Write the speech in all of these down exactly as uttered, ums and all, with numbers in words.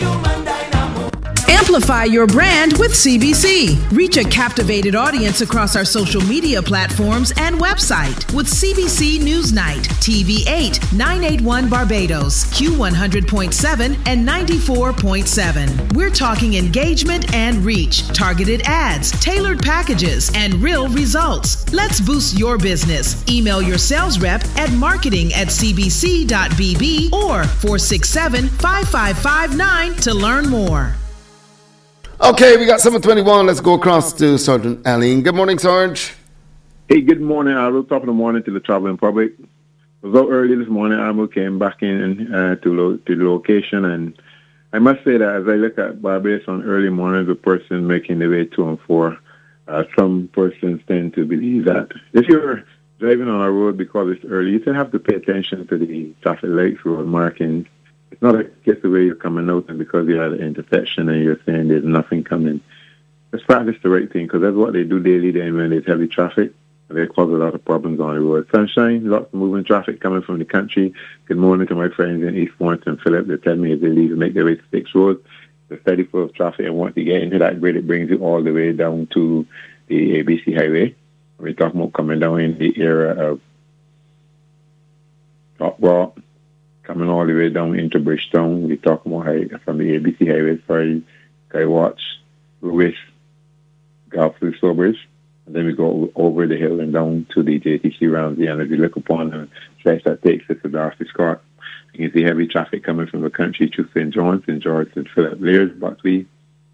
Amplify your brand with C B C. Reach a captivated audience across our social media platforms and website with C B C Newsnight, T V eight, nine eighty-one Barbados, Q one hundred point seven and ninety-four point seven. We're talking engagement and reach, targeted ads, tailored packages, and real results. Let's boost your business. Email your sales rep at marketing at c b c dot b b or four six seven, five five five nine to learn more. Okay, we got seven twenty-one. Let's go across to Sergeant Aline. Good morning, Sarge. Hey, good morning. I was top of the morning to the traveling public. It was out early this morning. I came back in uh, to, lo- to the location, and I must say that as I look at Barbados on early mornings, the person making the way two and four, uh, some persons tend to believe that if you're driving on a road because it's early, you still have to pay attention to the traffic lights, road markings. It's not a case of where you're coming out and because you had an intersection and you're saying there's nothing coming. Just practice the right thing because that's what they do daily then when there's heavy traffic. And they cause a lot of problems on the road. Sunshine, lots of moving traffic coming from the country. Good morning to my friends in East Warrington, Philip. They tell me as they leave and make their way to Six Road, they're steady full of traffic, and once you get into that grid, it brings you all the way down to the A B C Highway. We're talking about coming down in the area of Top Rock, coming all the way down into Bridgetown. We're talking about high, from the A B C Highway, sorry, Skywatch, Lewis, Golfley, Sobers. And then we go over the hill and down to the J T C Ramsey. And if you look upon the stretch that takes us to Darcy Scott, you can see heavy traffic coming from the country through Saint John's, Saint George, Saint Philip, Lears, Buckley,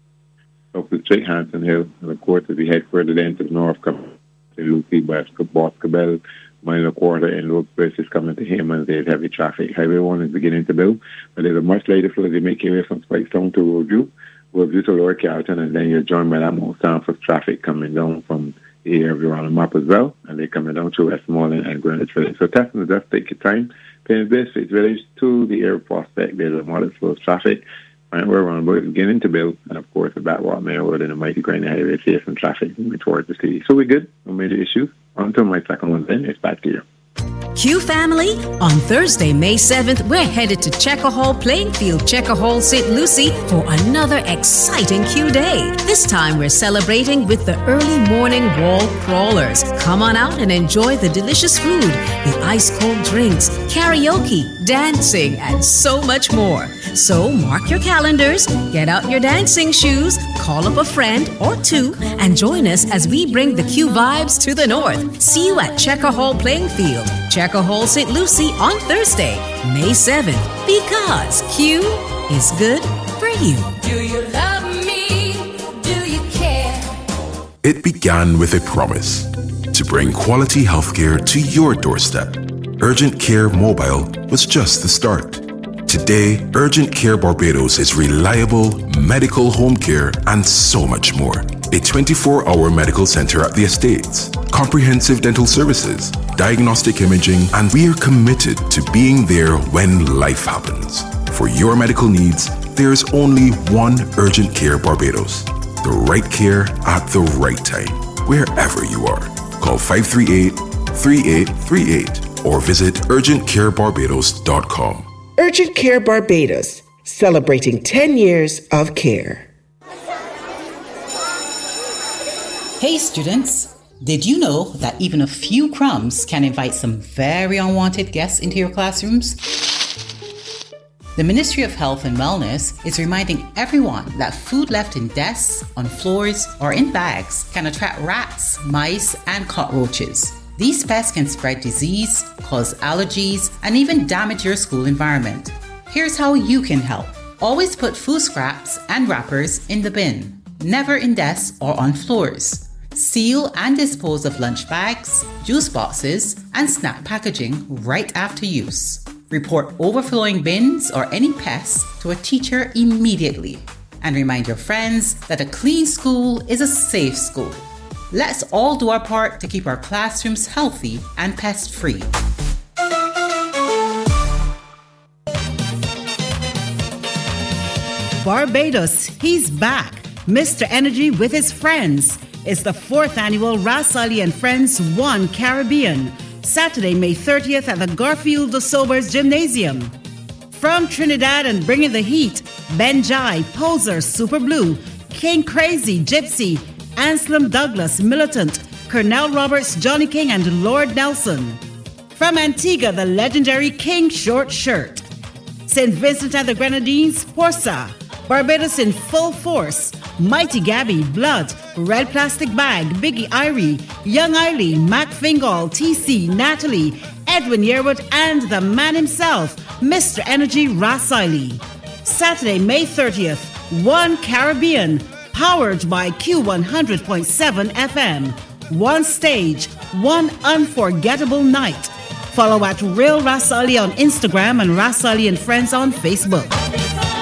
up to straight Hanson Hill. And of course, if we head further then to the north, coming to Lucy, Boscobel, mile and a quarter, and those places coming to Hammond, there's heavy traffic. Highway one is beginning to build, but there's a much later flow as you make your way from Spikestown to Roadview, Roadview to Lower Carlton, and then you're joined by that most Sanford traffic coming down from the area of around the map as well, and they're coming down to Westmoreland and Greenwich Village. So testing the just take your time. Paying this Face Village to the air prospect, there's a moderate flow of traffic. Right where we're on board beginning to build, and of course the Backwater Main Road and the Mighty Grinding Highway face and traffic moving towards the city. So we're good, no major issues. Until my second one then, it's back to you. Q family, on Thursday, May seventh, we're headed to Checker Hall Playing Field, Checker Hall, Saint Lucie for another exciting Q day. This time we're celebrating with the early morning wall crawlers. Come on out and enjoy the delicious food, the ice-cold drinks, karaoke, dancing, and so much more. So mark your calendars, get out your dancing shoes, call up a friend or two, and join us as we bring the Q vibes to the north. See you at Checker Hall Playing Field, Checker Hall, Saint Lucie on Thursday, May seventh, because Q is good for you. Do you love me? Do you care? It began with a promise to bring quality healthcare to your doorstep. Urgent Care Mobile was just the start. Today, Urgent Care Barbados is reliable medical home care and so much more. A twenty-four hour medical center at the estates, comprehensive dental services, diagnostic imaging, and we are committed to being there when life happens. For your medical needs, there's only one Urgent Care Barbados. The right care at the right time, wherever you are. Call five three eight, three eight three eight or visit urgent care barbados dot com. Urgent Care Barbados, celebrating ten years of care. Hey students, did you know that even a few crumbs can invite some very unwanted guests into your classrooms? The Ministry of Health and Wellness is reminding everyone that food left in desks, on floors, or in bags can attract rats, mice, and cockroaches. These pests can spread disease, cause allergies, and even damage your school environment. Here's how you can help. Always put food scraps and wrappers in the bin, never in desks or on floors. Seal and dispose of lunch bags, juice boxes, and snack packaging right after use. Report overflowing bins or any pests to a teacher immediately. And remind your friends that a clean school is a safe school. Let's all do our part to keep our classrooms healthy and pest-free. Barbados, he's back. Mister Energy with his friends. It's the fourth annual Ras Ali and Friends One Caribbean. Saturday, May thirtieth at the Garfield de Sobers Gymnasium. From Trinidad and bringing the heat, Benjai, Poser, Super Blue, King Crazy, Gypsy, Anselm Douglas, Militant, Colonel Roberts, Johnny King, and Lord Nelson. From Antigua, the legendary King Short Shirt. Saint Vincent and the Grenadines, Porsa. Barbados in full force, Mighty Gabby, Blood, Red Plastic Bag, Biggie Irie, Young Eiley, Mac Fingal, T C, Natalie, Edwin Yearwood, and the man himself, Mister Energy Ras Eiley. Saturday, May thirtieth, One Caribbean, powered by Q one hundred point seven F M. One stage, one unforgettable night. Follow at Real Ras Eiley on Instagram and Ras Eiley and Friends on Facebook.